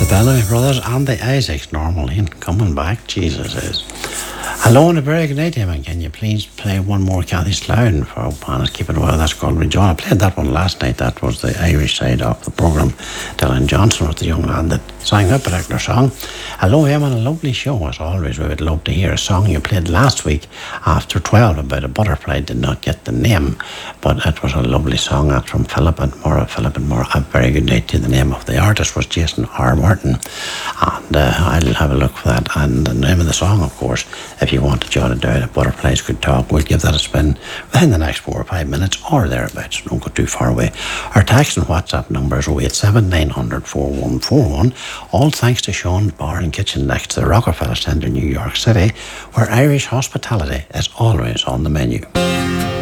Bellamy Brothers and the Isaacs normally coming back. Jesus is. Hello and a very good night to him. Can you please play one more Kathy Slough for Planet Keep It Well? That's called Rejoin. I played that one last night. That was the Irish side of the programme. Dylan Johnson was the young man that sang that particular song. Hello, Eamon, a lovely show as always. We would love to hear a song you played last week after 12 about a butterfly. Did not get the name, but it was a lovely song. That's from Philip and Maura. A very good night to. The name of the artist was Jason R. Martin, and I'll have a look for that. And the name of the song, of course, if you want to jot it down, Butterflies Could Talk, we'll give that a spin within the next 4 or 5 minutes or thereabouts. Don't go too far away. Our text and WhatsApp number is 087 900 4141. All thanks to Sean's Bar and Kitchen next to the Rockefeller Centre, New York City, where Irish hospitality is always on the menu.